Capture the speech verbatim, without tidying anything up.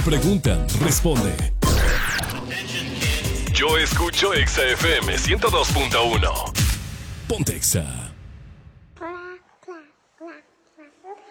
Preguntan, responde. Yo escucho Exa F M ciento dos punto uno. Ponte Exa.